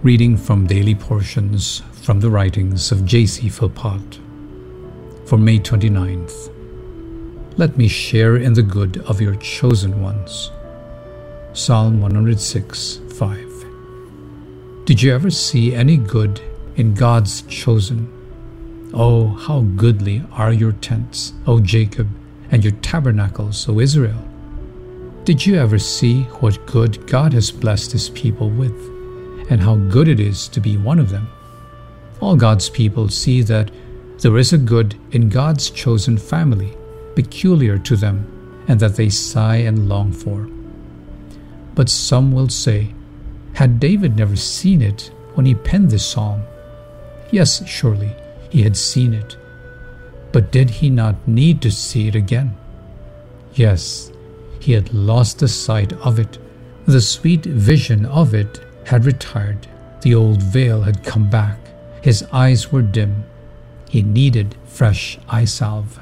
Reading from Daily Portions from the writings of J.C. Philpott for May 29th. Let me share in the good of your chosen ones. Psalm 106:5. Did you ever see any good in God's chosen? Oh, how goodly are your tents, O Jacob, and your tabernacles, O Israel. Did you ever see what good God has blessed His people with, and how good it is to be one of them? All God's people see that there is a good in God's chosen family, peculiar to them, and that they sigh and long for. But some will say, had David never seen it when he penned this psalm? Yes, surely he had seen it. But did he not need to see it again? Yes, he had lost the sight of it. The sweet vision of it had retired. The old veil had come back. His eyes were dim. He needed fresh eye salve.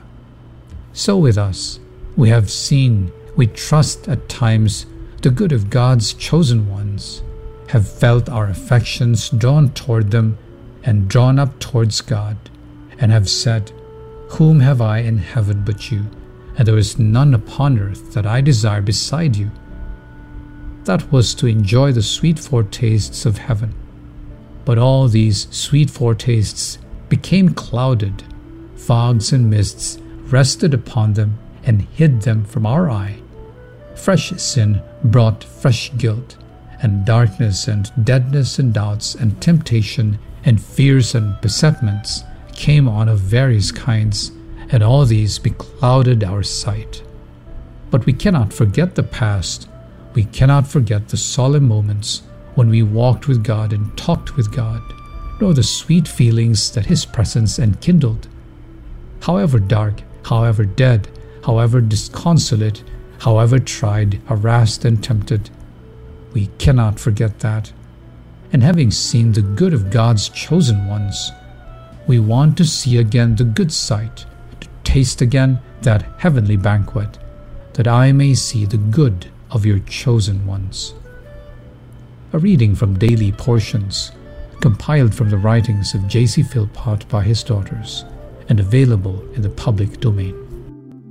So with us, we have seen, we trust at times, the good of God's chosen ones, have felt our affections drawn toward them and drawn up towards God, and have said, whom have I in heaven but you? And there is none upon earth that I desire beside you. That was to enjoy the sweet foretastes of heaven. But all these sweet foretastes became clouded. Fogs and mists rested upon them and hid them from our eye. Fresh sin brought fresh guilt, and darkness and deadness and doubts and temptation and fears and besetments came on of various kinds, and all these beclouded our sight. But we cannot forget the past. We cannot forget the solemn moments when we walked with God and talked with God, nor the sweet feelings that His presence enkindled. However dark, however dead, however disconsolate, however tried, harassed, and tempted, we cannot forget that. And having seen the good of God's chosen ones, we want to see again the good sight, to taste again that heavenly banquet, that I may see the good of your chosen ones. A reading from Daily Portions, compiled from the writings of J.C. Philpott by his daughters, and available in the public domain.